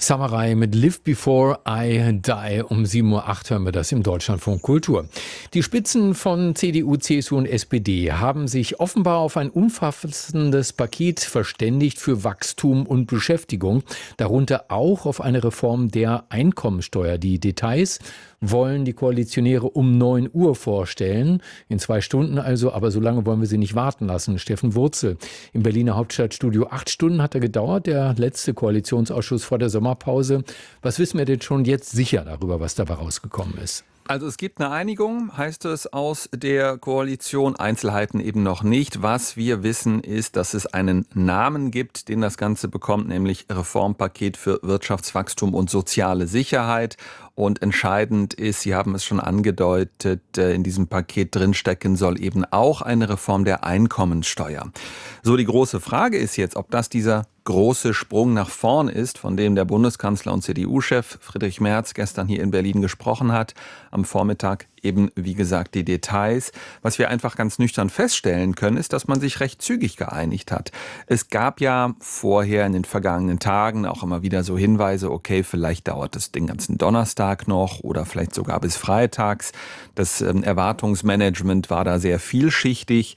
Samurai mit Live Before I Die. Um 7:08 Uhr hören wir das im Deutschlandfunk Kultur. Die Spitzen von CDU, CSU und SPD haben sich offenbar auf ein umfassendes Paket verständigt für Wachstum und Beschäftigung, darunter auch auf eine Reform der Einkommensteuer. Die Details wollen die Koalitionäre um 9 Uhr vorstellen, in 2 Stunden also, aber so lange wollen wir sie nicht warten lassen. Steffen Wurzel im Berliner Hauptstadtstudio. 8 Stunden hat er gedauert, der letzte Koalitionsausschuss vor der Sommerpause. Was wissen wir denn schon jetzt sicher darüber, was dabei rausgekommen ist? Also es gibt eine Einigung, heißt es aus der Koalition, Einzelheiten eben noch nicht. Was wir wissen ist, dass es einen Namen gibt, den das Ganze bekommt, nämlich Reformpaket für Wirtschaftswachstum und soziale Sicherheit. Und entscheidend ist, Sie haben es schon angedeutet, in diesem Paket drinstecken soll eben auch eine Reform der Einkommensteuer. So, die große Frage ist jetzt, ob das dieser große Sprung nach vorn ist, von dem der Bundeskanzler und CDU-Chef Friedrich Merz gestern hier in Berlin gesprochen hat. Am Vormittag eben, wie gesagt, die Details. Was wir einfach ganz nüchtern feststellen können, ist, dass man sich recht zügig geeinigt hat. Es gab ja vorher in den vergangenen Tagen auch immer wieder so Hinweise, okay, vielleicht dauert es den ganzen Donnerstag noch oder vielleicht sogar bis freitags. Das Erwartungsmanagement war da sehr vielschichtig,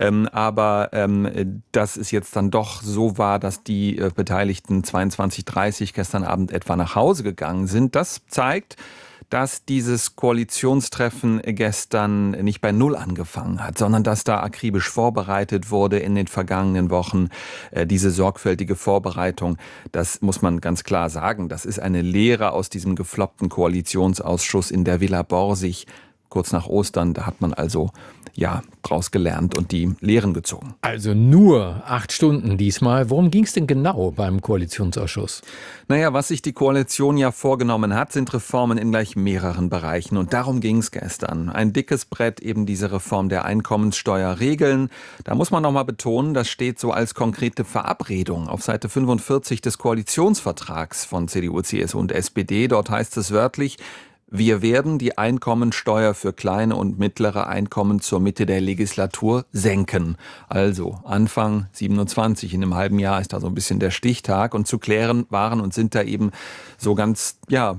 aber dass es jetzt dann doch so war, dass die Beteiligten 22:30 gestern Abend etwa nach Hause gegangen sind, das zeigt, dass dieses Koalitionstreffen gestern nicht bei Null angefangen hat, sondern dass da akribisch vorbereitet wurde in den vergangenen Wochen. Diese sorgfältige Vorbereitung, das muss man ganz klar sagen, das ist eine Lehre aus diesem gefloppten Koalitionsausschuss in der Villa Borsig kurz nach Ostern. Da hat man also draus gelernt und die Lehren gezogen. Also nur 8 Stunden diesmal. Worum ging es denn genau beim Koalitionsausschuss? Naja, was sich die Koalition ja vorgenommen hat, sind Reformen in gleich mehreren Bereichen. Und darum ging es gestern. Ein dickes Brett, eben diese Reform der Einkommenssteuerregeln. Da muss man nochmal betonen, das steht so als konkrete Verabredung auf Seite 45 des Koalitionsvertrags von CDU, CSU und SPD. Dort heißt es wörtlich: Wir werden die Einkommensteuer für kleine und mittlere Einkommen zur Mitte der Legislatur senken. Also Anfang 27, in einem halben Jahr ist da so ein bisschen der Stichtag. Und zu klären waren und sind da eben so ganz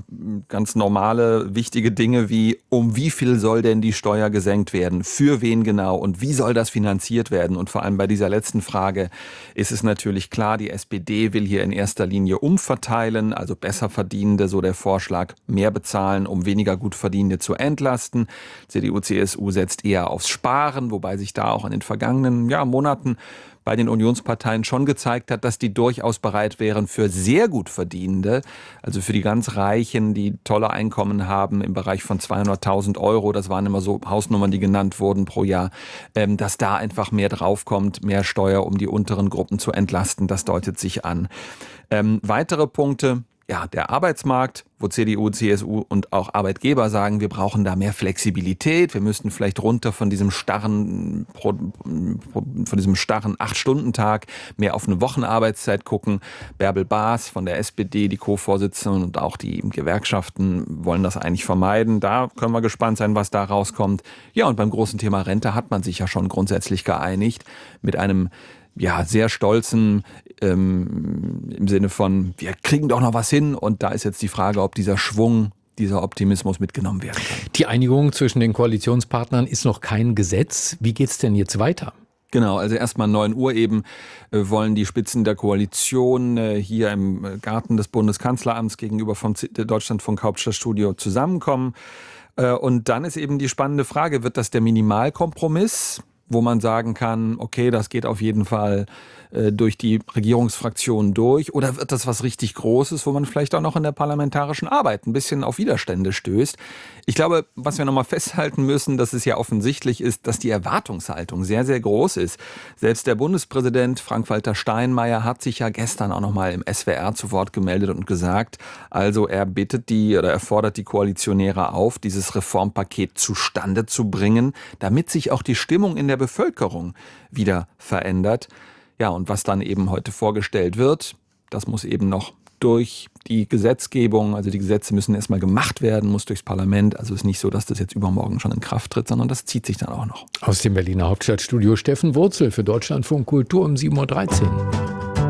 normale, wichtige Dinge wie, um wie viel soll denn die Steuer gesenkt werden, für wen genau und wie soll das finanziert werden? Und vor allem bei dieser letzten Frage ist es natürlich klar, die SPD will hier in erster Linie umverteilen, also Besserverdienende, so der Vorschlag, mehr bezahlen, um weniger Gutverdienende zu entlasten. CDU, CSU setzt eher aufs Sparen, wobei sich da auch in den vergangenen Monaten bei den Unionsparteien schon gezeigt hat, dass die durchaus bereit wären für sehr gut Verdienende, also für die ganz Reichen, die tolle Einkommen haben im Bereich von 200.000 Euro, das waren immer so Hausnummern, die genannt wurden pro Jahr, dass da einfach mehr draufkommt, mehr Steuer, um die unteren Gruppen zu entlasten, das deutet sich an. Weitere Punkte: der Arbeitsmarkt, wo CDU, CSU und auch Arbeitgeber sagen, wir brauchen da mehr Flexibilität, wir müssten vielleicht runter von diesem starren 8-Stunden-Tag mehr auf eine Wochenarbeitszeit gucken. Bärbel Baas von der SPD, die Co-Vorsitzende, und auch die Gewerkschaften wollen das eigentlich vermeiden. Da können wir gespannt sein, was da rauskommt. Ja, und beim großen Thema Rente hat man sich ja schon grundsätzlich geeinigt mit einem sehr stolzen, im Sinne von, wir kriegen doch noch was hin. Und da ist jetzt die Frage, ob dieser Schwung, dieser Optimismus mitgenommen werden kann. Die Einigung zwischen den Koalitionspartnern ist noch kein Gesetz. Wie geht's denn jetzt weiter? Genau, also erstmal 9 Uhr eben wollen die Spitzen der Koalition hier im Garten des Bundeskanzleramts gegenüber vom Deutschlandfunk Hauptstadtstudio zusammenkommen. Und dann ist eben die spannende Frage, wird das der Minimalkompromiss, wo man sagen kann, okay, das geht auf jeden Fall durch die Regierungsfraktionen durch, oder wird das was richtig Großes, wo man vielleicht auch noch in der parlamentarischen Arbeit ein bisschen auf Widerstände stößt? Ich glaube, was wir nochmal festhalten müssen, dass es ja offensichtlich ist, dass die Erwartungshaltung sehr, sehr groß ist. Selbst der Bundespräsident Frank-Walter Steinmeier hat sich ja gestern auch nochmal im SWR zu Wort gemeldet und gesagt, also er fordert die Koalitionäre auf, dieses Reformpaket zustande zu bringen, damit sich auch die Stimmung in der Bevölkerung wieder verändert. Ja, und was dann eben heute vorgestellt wird, das muss eben noch durch die Gesetzgebung, also die Gesetze müssen erstmal gemacht werden, muss durchs Parlament. Also es ist nicht so, dass das jetzt übermorgen schon in Kraft tritt, sondern das zieht sich dann auch noch. Aus dem Berliner Hauptstadtstudio Steffen Wurzel für Deutschlandfunk Kultur um 7:13 Uhr.